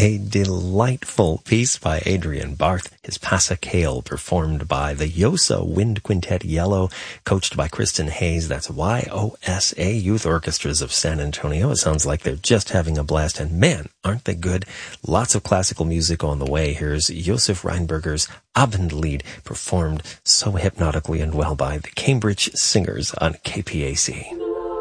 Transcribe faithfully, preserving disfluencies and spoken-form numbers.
a delightful piece by Adrian Barth, his Passacaille, performed by the Yosa Wind Quintet Yellow, coached by Kristen Hayes. That's Y O S A, Youth Orchestras of San Antonio. It sounds like they're just having a blast, and man, aren't they good? Lots of classical music on the way. Here's Josef Reinberger's Abendlied, performed so hypnotically and well by the Cambridge Singers on K P A C.